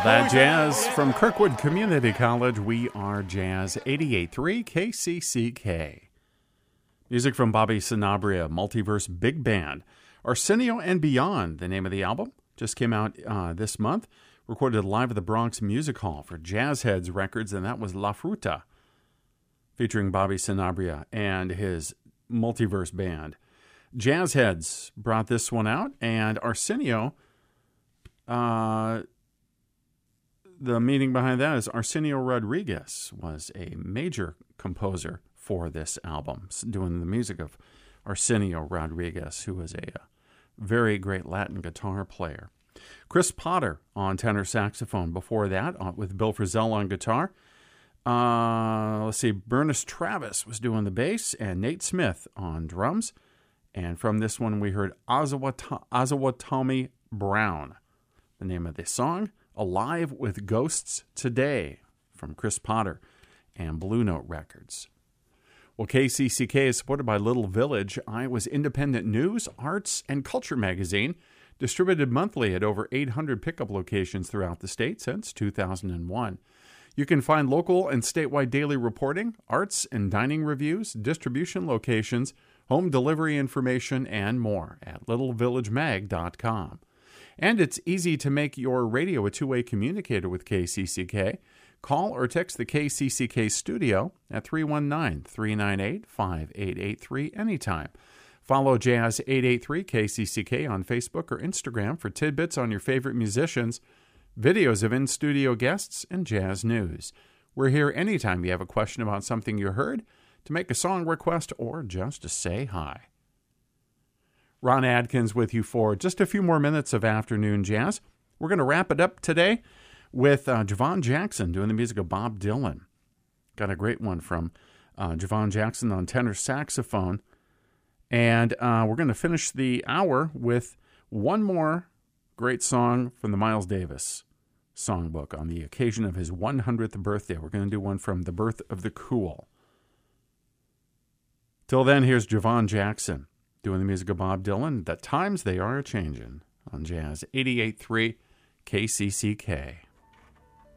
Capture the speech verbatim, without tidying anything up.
that jazz from Kirkwood Community College. We are Jazz eighty-eight point three K C C K. Music from Bobby Sanabria, Multiverse Big Band. Arsenio and Beyond, the name of the album, just came out uh, this month. Recorded live at the Bronx Music Hall for Jazz Heads Records, and that was La Fruta, featuring Bobby Sanabria and his Multiverse Band. Jazz Heads brought this one out, and Arsenio... Uh, the meaning behind that is Arsenio Rodriguez was a major composer for this album, doing the music of Arsenio Rodriguez, who was a, a very great Latin guitar player. Chris Potter on tenor saxophone. Before that, uh, with Bill Frisell on guitar. Uh, let's see, Bernice Travis was doing the bass, and Nate Smith on drums. And from this one, we heard Azawat- Azawatami Brown. The name of the song, Alive with Ghosts Today, from Chris Potter and Blue Note Records. Well, K C C K is supported by Little Village, Iowa's independent news, arts, and culture magazine, distributed monthly at over eight hundred pickup locations throughout the state since two thousand one. You can find local and statewide daily reporting, arts and dining reviews, distribution locations, home delivery information, and more at little village mag dot com. And it's easy to make your radio a two-way communicator with K C C K. Call or text the K C C K studio at three one nine, three nine eight, five eight eight three anytime. Follow Jazz eight eight three K C C K on Facebook or Instagram for tidbits on your favorite musicians, videos of in-studio guests, and jazz news. We're here anytime you have a question about something you heard, to make a song request, or just to say hi. Ron Adkins with you for just a few more minutes of afternoon jazz. We're going to wrap it up today with uh, Javon Jackson doing the music of Bob Dylan. Got a great one from uh, Javon Jackson on tenor saxophone. And uh, we're going to finish the hour with one more great song from the Miles Davis songbook on the occasion of his one hundredth birthday. We're going to do one from The Birth of the Cool. Till then, here's Javon Jackson doing the music of Bob Dylan. The times they are a-changin' on Jazz eighty-eight point three K C C K.